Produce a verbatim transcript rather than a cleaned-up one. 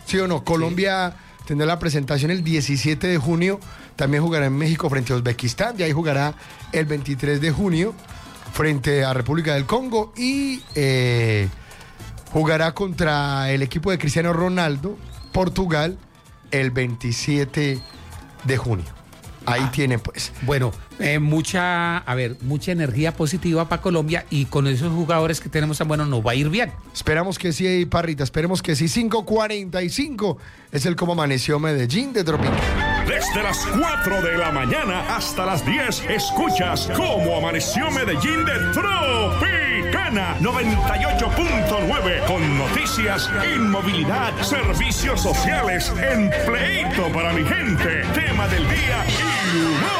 ¿Sí o no? Colombia sí. tendrá la presentación el diecisiete de junio. También jugará en México frente a Uzbekistán. Y ahí jugará el veintitrés de junio frente a República del Congo. Y eh, jugará contra el equipo de Cristiano Ronaldo, Portugal, el veintisiete de junio. Ahí ah, tienen pues. Bueno, eh, mucha, a ver, mucha energía positiva para Colombia y con esos jugadores que tenemos tan buenos nos va a ir bien. Esperamos que sí, Parrita, esperemos que sí. cinco cuarenta y cinco es el Cómo Amaneció Medellín de Tropical. Desde las cuatro de la mañana hasta las diez, escuchas Cómo Amaneció Medellín de Tropicana noventa y ocho punto nueve, con noticias, inmovilidad, servicios sociales, empleito para mi gente, tema del día y humor.